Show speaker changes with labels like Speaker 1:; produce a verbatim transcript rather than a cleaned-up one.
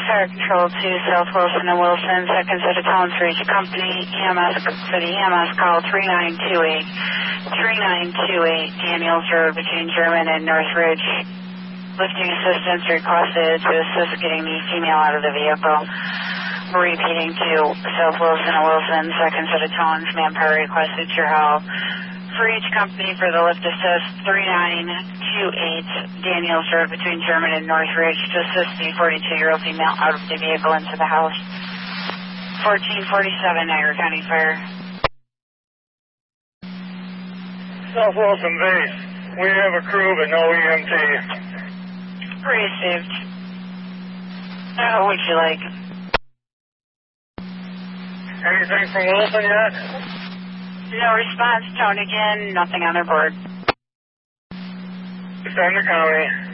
Speaker 1: Fire Control to South Wilson and Wilson, second set of tones for each company. E M S for the E M S call three nine two eight. three nine two eight Daniels Road between German and Northridge. Lifting assistance requested to assist getting the female out of the vehicle. Repeating to South Wilson and Wilson, second set of tones, manpower requested your help. For each company for the lift assist, three nine two eight Daniels Road between German and Northridge to assist the forty-two-year-old female out of the vehicle into the house. fourteen forty-seven Niagara County Fire.
Speaker 2: South Wilson Base, we have a crew but no E M T.
Speaker 1: Received. Uh, what would you like?
Speaker 2: Anything from Wilson yet?
Speaker 1: No response. Tone again. Nothing on their board.
Speaker 2: Send the county.